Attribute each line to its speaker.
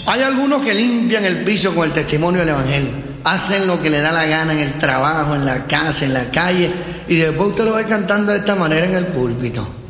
Speaker 1: Hay algunos que limpian el piso con el testimonio del Evangelio. Hacen lo que le da la gana en el trabajo, en la casa, en la calle, y después usted lo ve cantando de esta manera en el púlpito.